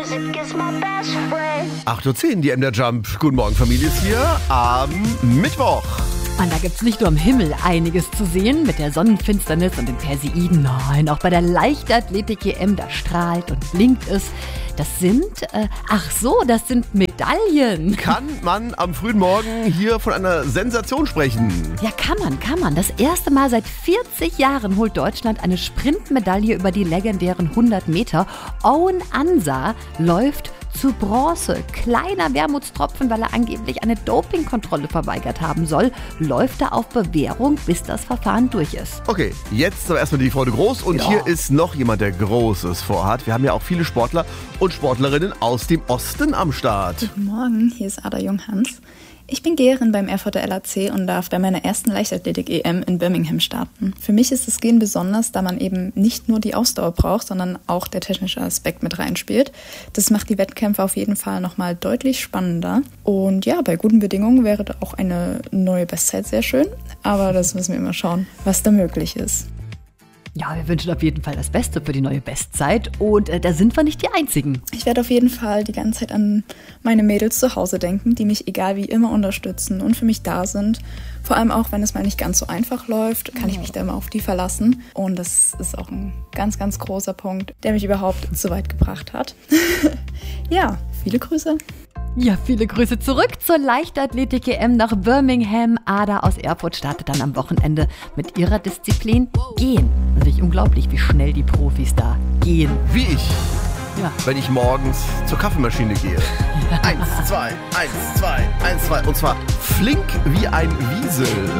8:10 Uhr, die MDR Jump. Guten Morgen, Familie ist hier am Mittwoch. Und da gibt's nicht nur am Himmel einiges zu sehen mit der Sonnenfinsternis und den Perseiden. Nein, auch bei der Leichtathletik-EM, da strahlt und blinkt es. Das sind Medaillen. Kann man am frühen Morgen hier von einer Sensation sprechen? Ja, kann man. Das erste Mal seit 40 Jahren holt Deutschland eine Sprintmedaille über die legendären 100 Meter. Owen Ansa läuft zu Bronze. Kleiner Wermutstropfen, weil er angeblich eine Dopingkontrolle verweigert haben soll, läuft er auf Bewährung, bis das Verfahren durch ist. Okay, jetzt aber erstmal die Freude groß. Und hier ist noch jemand, der Großes vorhat. Wir haben ja auch viele Sportler und Sportlerinnen aus dem Osten am Start. Guten Morgen, hier ist Ada Junghans. Ich bin Geherin beim Erfurter LAC und darf bei meiner ersten Leichtathletik-EM in Birmingham starten. Für mich ist das Gehen besonders, da man eben nicht nur die Ausdauer braucht, sondern auch der technische Aspekt mit reinspielt. Das macht die Wettkämpfe auf jeden Fall nochmal deutlich spannender. Und ja, bei guten Bedingungen wäre da auch eine neue Bestzeit sehr schön. Aber das müssen wir immer schauen, was da möglich ist. Ja, wir wünschen auf jeden Fall das Beste für die neue Bestzeit. Und da sind wir nicht die Einzigen. Ich werde auf jeden Fall die ganze Zeit an meine Mädels zu Hause denken, die mich egal wie immer unterstützen und für mich da sind. Vor allem auch, wenn es mal nicht ganz so einfach läuft, kann ich mich da immer auf die verlassen. Und das ist auch ein ganz, ganz großer Punkt, der mich überhaupt so weit gebracht hat. Ja, viele Grüße. Ja, viele Grüße zurück zur Leichtathletik-EM nach Birmingham. Ada aus Erfurt startet dann am Wochenende mit ihrer Disziplin Gehen. Natürlich unglaublich, wie schnell die Profis da gehen. Wie ich, Ja. wenn ich morgens zur Kaffeemaschine gehe. 1, 2, 1, 2, 1, 2. Und zwar flink wie ein Wiesel.